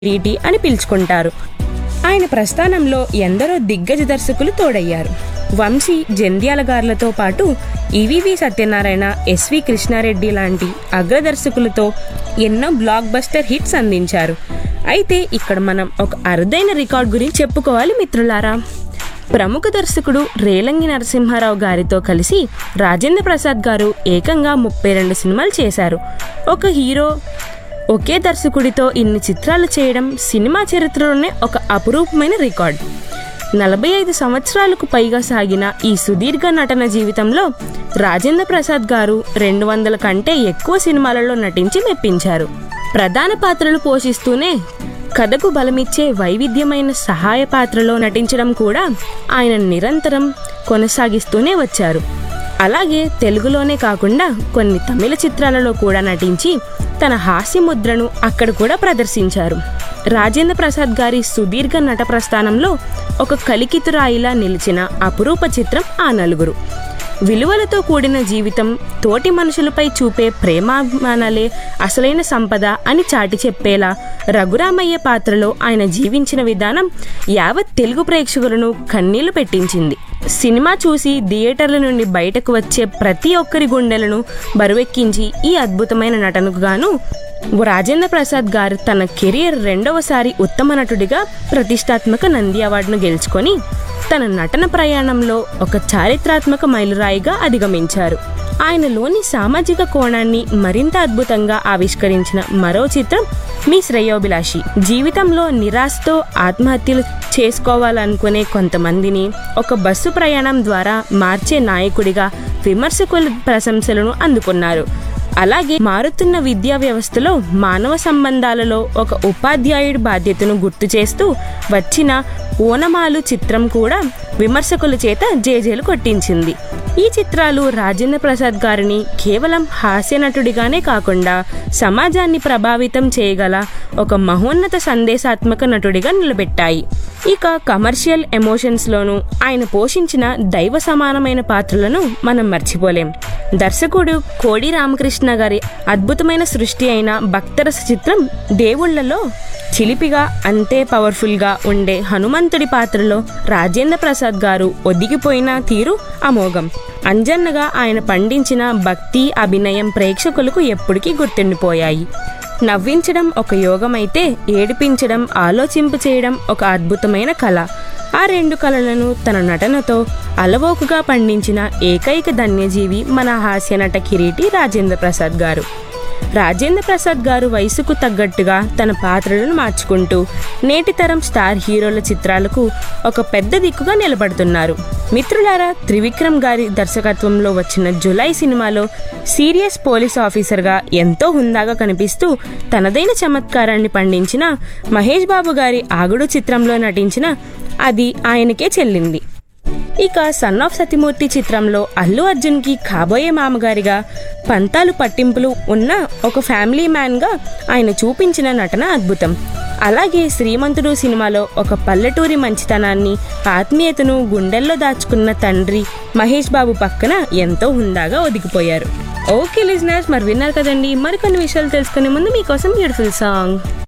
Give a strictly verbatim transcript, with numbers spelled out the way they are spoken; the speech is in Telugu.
కిరీటి అని పిలుచుకుంటారు. ఆయన ప్రస్థానంలో ఎందరో దిగ్గజ దర్శకులు తోడయ్యారు. వంశీ, జంధ్యాల గార్లతో పాటు ఈవీవి సత్యనారాయణ, ఎస్వి కృష్ణారెడ్డి లాంటి అగ్రదర్శకులతో ఎన్నో బ్లాక్ బస్టర్ హిట్స్ అందించారు. అయితే ఇక్కడ మనం ఒక అరుదైన రికార్డ్ గురించి చెప్పుకోవాలి మిత్రులారా. ప్రముఖ దర్శకుడు రేలంగి నరసింహారావు గారితో కలిసి రాజేంద్ర ప్రసాద్ గారు ఏకంగా ముప్పై రెండు సినిమాలు చేశారు. ఒక హీరో ఒకే దర్శకుడితో ఇన్ని చిత్రాలు చేయడం సినిమా చరిత్రలోనే ఒక అపురూపమైన రికార్డ్. నలభై ఐదు సంవత్సరాలకు పైగా సాగిన ఈ సుదీర్ఘ నటన జీవితంలో రాజేంద్ర ప్రసాద్ గారు రెండు వందల కంటే ఎక్కువ సినిమాలలో నటించి మెప్పించారు. ప్రధాన పాత్రలు పోషిస్తూనే కథకు బలమిచ్చే వైవిధ్యమైన సహాయ పాత్రలో నటించడం కూడా ఆయన నిరంతరం కొనసాగిస్తూనే వచ్చారు. అలాగే తెలుగులోనే కాకుండా కొన్ని తమిళ చిత్రాలలో కూడా నటించి తన హాస్య ముద్రను అక్కడ కూడా ప్రదర్శించారు. రాజేంద్ర ప్రసాద్ గారి సుదీర్ఘ నట ప్రస్థానంలో ఒక కలికితురాయిలా నిలిచిన అపురూప చిత్రం ఆ నలుగురు. విలువలతో కూడిన జీవితం, తోటి మనుషులపై చూపే ప్రేమాభిమానాలే అసలైన సంపద అని చాటి చెప్పేలా రఘురామయ్య పాత్రలో ఆయన జీవించిన విధానం యావత్ తెలుగు ప్రేక్షకులను కన్నీళ్లు పెట్టించింది. సినిమా చూసి థియేటర్ల నుండి బయటకు వచ్చే ప్రతి ఒక్కరి గుండెలను బరువెక్కించి ఈ అద్భుతమైన నటనకు గాను రాజేంద్ర ప్రసాద్ గారు తన కెరీర్ రెండవసారి ఉత్తమ నటుడిగా ప్రతిష్టాత్మక నంది అవార్డును గెలుచుకొని తన నటన ప్రయాణంలో ఒక చారిత్రాత్మక మైలురాయిగా అధిగమించారు. ఆయనలోని సామాజిక కోణాన్ని మరింత అద్భుతంగా ఆవిష్కరించిన మరో చిత్రం మీ శ్రేయోభిలాషి. జీవితంలో నిరాశతో ఆత్మహత్యలు చేసుకోవాలనుకునే కొంతమందిని ఒక బస్సు ప్రయాణం ద్వారా మార్చే నాయకుడిగా విమర్శకుల ప్రశంసలను అందుకున్నారు. అలాగే మారుతున్న విద్యా వ్యవస్థలో మానవ సంబంధాలలో ఒక ఉపాధ్యాయుడి బాధ్యతను గుర్తు చేస్తూ వచ్చిన ఓనమాలు చిత్రం కూడా విమర్శకుల చేత జేజేలు కొట్టించింది. ఈ చిత్రాలు రాజేంద్ర ప్రసాద్ గారిని కేవలం హాస్య నటుడిగానే కాకుండా సమాజాన్ని ప్రభావితం చేయగల ఒక మహోన్నత సందేశాత్మక నటుడిగా నిలబెట్టాయి. ఇక కమర్షియల్ ఎమోషన్స్లోనూ ఆయన పోషించిన దైవ సమానమైన పాత్రలను మనం మర్చిపోలేం. దర్శకుడు కోడి రామకృష్ణ గారి అద్భుతమైన సృష్టి అయిన భక్తరస చిత్రం దేవుళ్లలో చిలిపిగా అంతే పవర్ఫుల్గా ఉండే హనుమంతుడి పాత్రలో రాజేంద్ర ప్రసాద్ గారు ఒదిగిపోయిన తీరు అమోఘం. అంజన్నగా ఆయన పండించిన భక్తి, అభినయం ప్రేక్షకులకు ఎప్పటికీ గుర్తుండిపోయాయి. నవ్వించడం ఒక యోగమైతే ఏడిపించడం, ఆలోచింపు చేయడం ఒక అద్భుతమైన కళ. ఆ రెండు కళలను తన నటనతో అలవోకుగా పండించిన ఏకైక ధన్యజీవి మన హాస్య నట కిరీటి రాజేంద్ర ప్రసాద్ గారు. రాజేంద్ర ప్రసాద్ గారు వయసుకు తగ్గట్టుగా తన పాత్రలను మార్చుకుంటూ నేటి తరం స్టార్ హీరోల చిత్రాలకు ఒక పెద్ద దిక్కుగా నిలబడుతున్నారు. మిత్రులారా, త్రివిక్రమ్ గారి దర్శకత్వంలో వచ్చిన జులై సినిమాలో సీరియస్ పోలీస్ ఆఫీసర్గా ఎంతో హుందాగా కనిపిస్తూ తనదైన చమత్కారాన్ని పండించిన మహేష్ బాబు గారి ఆగుడు చిత్రంలో నటించిన అది ఆయనకే చెల్లింది. ఇక సన్ ఆఫ్ సతీమూర్తి చిత్రంలో అల్లు అర్జున్కి కాబోయే మామగారిగా పంతాలు పట్టింపులు ఉన్న ఒక ఫ్యామిలీ మ్యాన్గా ఆయన చూపించిన నటన అద్భుతం. అలాగే శ్రీమంతుడు సినిమాలో ఒక పల్లెటూరి మంచితనాన్ని, ఆత్మీయతను గుండెల్లో దాచుకున్న తండ్రి మహేష్ బాబు పక్కన ఎంతో హుందాగా ఒదిగిపోయారు. ఓకే లిజనర్స్, మరి విన్నారు కదండి. మరికొన్ని విషయాలు తెలుసుకునే ముందు మీకోసం బ్యూటిఫుల్ సాంగ్.